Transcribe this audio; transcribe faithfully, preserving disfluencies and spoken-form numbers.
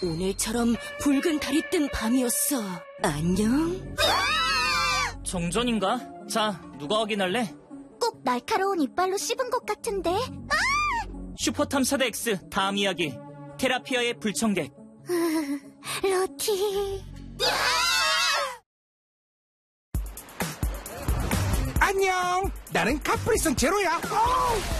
오늘처럼 붉은 달이 뜬 밤이었어. 안녕? 정전인가? 자, 누가 확인할래? 꼭 날카로운 이빨로 씹은 것 같은데. 슈퍼탐사대 X 다음 이야기. 테라피아의 불청객. 로티. 안녕. 나는 카프리선 제로야. 오!